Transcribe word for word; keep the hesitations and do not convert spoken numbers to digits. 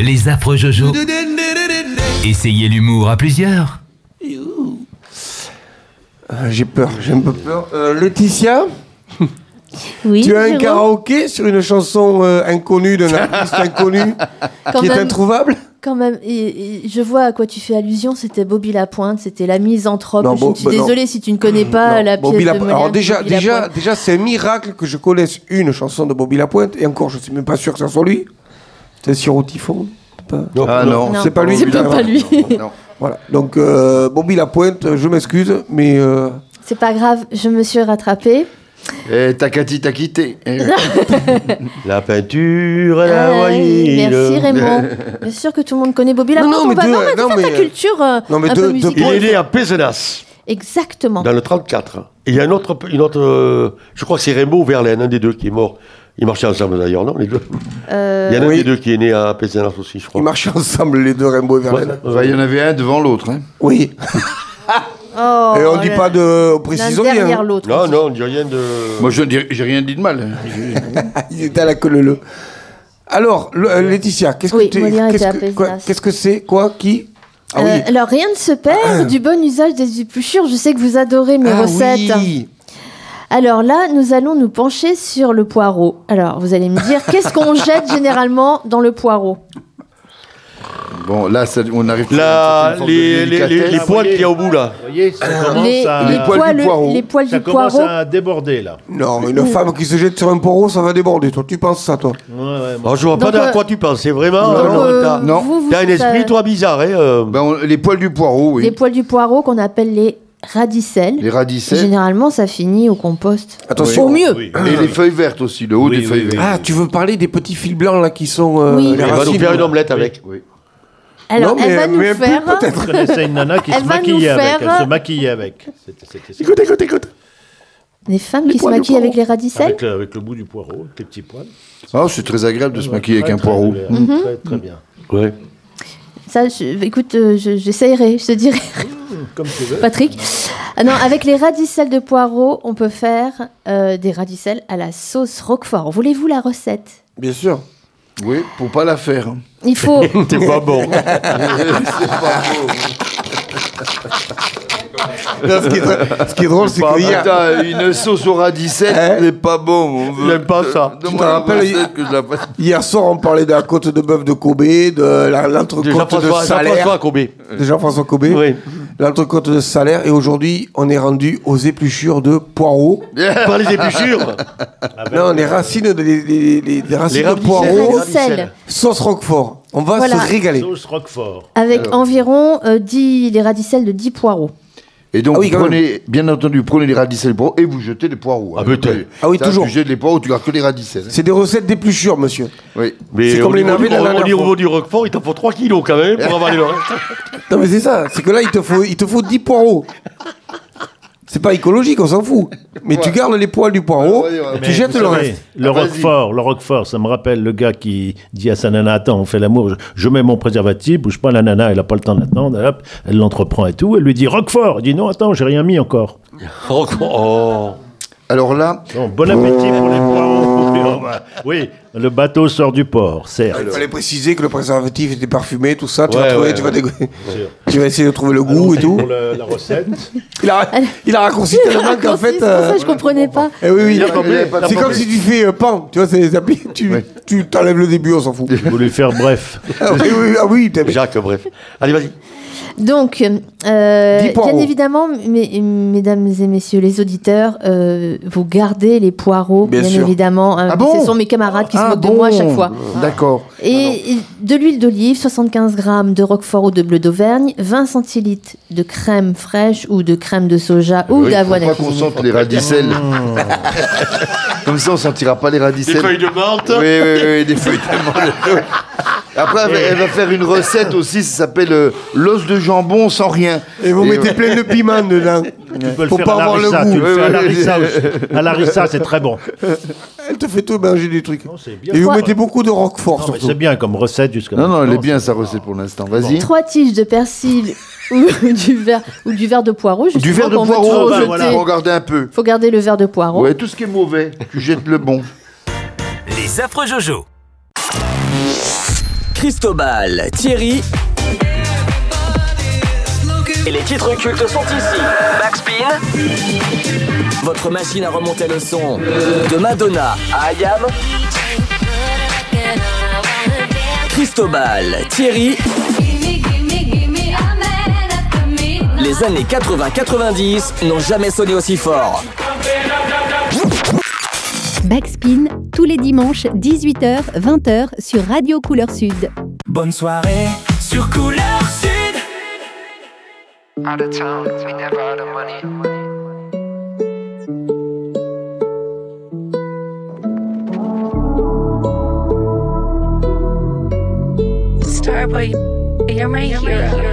Les affreux Jojo. Essayez l'humour à plusieurs. Euh, j'ai peur, j'ai un peu peur. Euh, Laetitia, Oui, tu as un Jérôme karaoké sur une chanson euh, inconnue d'un artiste inconnu Quand qui même. est introuvable. Quand même, et, et je vois à quoi tu fais allusion, c'était Bobby Lapointe, c'était la misanthrope. Non, Je Bo- suis bah non. désolée si tu ne connais pas Non, la Bobby pièce Lapo- de Molière. Alors de déjà, Bobby déjà, Lapointe. déjà, c'est un miracle que je connaisse une chanson de Bobby Lapointe, et encore, je suis même pas sûr que ça soit lui. C'est sur au typhon. Pas... Ah non, Non. c'est pas lui. C'est pas, pas lui. Non, non. Voilà. Donc euh, Bobby Lapointe, je m'excuse, mais euh, C'est pas grave, je me suis rattrapée. Et Takati t'a quitté. La peinture, elle a Ah, envoyé. merci Raymond. Bien sûr que tout le monde connaît Bobby Lapointe. non, mais on va deux- non, mais non, faire mais, ta euh, culture euh, non, mais un deux- peu deux musicale. Il est né à Pézenas, Exactement. dans le trente-quatre. Et il y a une autre, une autre euh, je crois que c'est Raymond ou Verlaine, un des deux qui est mort. Ils marchaient ensemble d'ailleurs, non, les deux. Euh, Il y en a Oui. un des deux qui est né à Pézenas aussi, je crois. ils marchaient ensemble les deux, Rainbow et Verlaine. Ouais. Enfin, il y en avait un devant l'autre. Hein. Oui. oh, Et on dit là, pas de, l'un précisons bien. derrière hein. l'autre. Non, non, on dit rien de... Moi, je dis- j'ai rien dit de mal. Ils étaient à la queue leu. Alors, le- euh, Laetitia, qu'est-ce Oui, que tu- Molière qu'est-ce était à que quoi- Pézenas. qu'est-ce que c'est, quoi, qui? Ah Euh, oui. alors rien ne se perd du bon usage des épluchures. Je sais que vous adorez mes Ah recettes. oui. Alors là, nous allons nous pencher sur le poireau. Alors vous allez me dire, qu'est-ce qu'on jette généralement dans le poireau? Bon, là, ça- on arrive sur Là, une forme les, de les, les, délicatesse. les poils qu'il y a au bout, là. Vous voyez, ça commence les, à, les les poils poils, du poireau. les poils ça du commence poireau. à déborder, là. Non, une femme qui se jette sur un poireau, ça va déborder. Toi, tu penses ça, toi? Ouais, ouais, moi. Alors, je vois Donc, pas à euh, quoi tu penses, c'est vraiment... Donc, euh, euh, t'as non. vous, vous, t'as un ça- esprit, toi, bizarre, hein euh. Ben, on- les poils du poireau, oui. Les poils du poireau qu'on appelle les radicelles. Les radicelles. Généralement, ça finit au compost. Attention. Au mieux. Oui. Et les feuilles vertes aussi, le haut Oui, des oui, feuilles oui. vertes. Ah, tu veux parler des petits fils blancs, là, qui sont euh, Oui. les Elle va nous racines. faire une omelette avec. Oui. Alors, Non, mais- elle va nous mais faire. peut-être. Je connaissais une nana qui Elle se va nous maquillait avec. faire- Elle se maquillait avec. C'était, c'était ça. Écoute, écoute, écoute. Des femmes qui se poils du maquillent poireau. avec les radicelles. Avec le, avec le bout du poireau, avec les petits poils. Ah, c'est très agréable de se maquiller avec Très, un très poireau. agréable. Mhm. Très, très bien. Ouais. Ça, je- écoute, euh, je- j'essayerai, je te dirai. Comme tu veux. Patrick. Ah non, avec les radicelles de poireau, on peut faire euh, des radicelles à la sauce Roquefort. Voulez-vous la recette? Bien sûr. Oui, pour pas la faire. hein. Il faut. T'es pas bon. C'est pas beau. Non, ce, qui est, dr- ce qui est drôle, c'est Pas- qu'il y a... Putain, une sauce au radicelle, Hein c'est pas bon. On veut... J'aime pas ça. Donne-moi Tu te la rappelles, recette il- que je la fasse. Hier soir, on parlait de la côte de bœuf de Kobe, de la- De l'entrecôte de Jean-François Salaire. Jean-François Cobé. De Jean-François Kobe. Oui. L'entrecôte de Salaire. Et aujourd'hui, on est rendu aux épluchures de poireaux. Par les épluchures. Non, les racines, de, les, les- les- les racines Les de radicelles. poireaux. Radicelles. Sauce Roquefort. On va Voilà. se régaler. Sauce Roquefort. Avec Alors. environ euh, dix, les radicelles de dix poireaux. Et donc, Ah oui, vous quand prenez, bien entendu, vous prenez les radicelles des poireaux et vous jetez les poireaux. Ah, hein. peut-être. Ah oui, Ça, toujours. Tu jettes les poireaux, tu gardes que les radicelles. C'est des recettes d'épluchures, monsieur. Oui. Mais C'est au comme les niveau, navets du, de la au dernière niveau fois. du Roquefort, il t'en faut trois kilos quand même pour avaler le reste. Non, mais c'est ça. C'est que là, il te faut, il te faut dix poireaux. C'est pas écologique, on s'en fout. Mais tu gardes les poils du poireau, Ouais, ouais, ouais. tu Mais jettes vous le savez, reste. Le Ah, vas-y. Roquefort, le Roquefort, ça me rappelle le gars qui dit à sa nana, attends, on fait l'amour, je, je mets mon préservatif, bouge pas, la nana, elle a pas le temps d'attendre, hop, elle l'entreprend et tout, elle lui dit Roquefort, il dit non, attends, j'ai rien mis encore. Roquefort. Oh. Alors là, Bon, bon appétit pour les poireaux. Oui, on va- Oui, le bateau sort du port, certes. Il fallait préciser que le préservatif était parfumé, tout ça. Tu Ouais, vas trouver, ouais, tu, ouais. vas dégo- tu vas essayer de trouver le goût et Allons-y tout. pour le- la recette. Il a, il a raccourci tellement qu'en fait. C'est pour euh, ça que je comprenais pas. eh oui, oui. Il a pas blé, pas C'est de comme blé. si tu fais euh, pan. Tu vois, c'est les applis. Tu, Ouais. tu t'enlèves le début, on s'en fout. Je voulais faire bref. Ah oui, oui, ah oui, t'as- Jacques, bref. Allez, vas-y. Donc, euh, Dix poireaux. bien évidemment, mes- mesdames et messieurs les auditeurs, euh, vous gardez les poireaux, Bien bien, sûr. évidemment. hein. Ah bon Ce sont mes camarades qui se Ah moquent de bon moi à chaque fois. D'accord. Et et de l'huile d'olive, soixante-quinze grammes de roquefort ou de bleu d'Auvergne, vingt centilitres de crème fraîche ou de crème de soja ou Oui, d'avoine à Faut pas qu'on cuisiner. sente les radicelles. Comme ça, on sentira pas les radicelles. de menthe. Oui, oui, oui, des feuilles de menthe. Après, elle va- elle va faire une recette aussi, ça s'appelle euh, l'os de jambon sans rien. Et vous Et mettez plein de piment dedans. Tu peux le Faut faire pas à avoir le l'arissa, goût. tu le Ouais, fais à ouais, l'arissa ouais. aussi. À l'arissa, c'est très bon. Elle te fait tout manger des trucs. Non, c'est bien. Et vous Quoi mettez beaucoup de roquefort Non, mais surtout. c'est bien comme recette jusqu'à Non, non, elle est maintenant. bien sa recette pour l'instant. Vas-y. Trois tiges de persil ou du verre ou du verre de poireau. Du verre de justement, qu'on veut poireau, toujours bah, jeter. voilà. faut regarder un peu. Faut garder le verre de poireau. Ouais, tout ce qui est mauvais, tu jettes le bon. Les affreux Jojo. Cristobal, Thierry. Et les titres cultes sont ici. Backspin. Votre machine à remonter le son. De Madonna à Ayam. Cristobal, Thierry. Les années quatre-vingts quatre-vingt-dix n'ont jamais sonné aussi fort. Backspin, tous les dimanches, dix-huit heures vingt heures sur Radio Couleur Sud. Bonne soirée sur Couleur Sud. Out of town, we never out of money. Starboy, you're my hero.